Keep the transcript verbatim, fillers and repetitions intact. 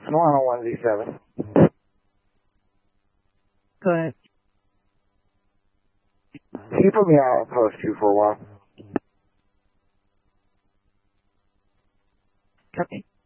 one oh one Z seven. Go ahead. Can you put me on post two for a while? Copy.